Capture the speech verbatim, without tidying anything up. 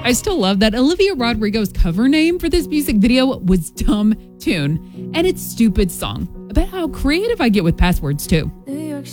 I still love that Olivia Rodrigo's cover name for this music video was Dumb Tune, and it's Stupid Song, about how creative I get with passwords too.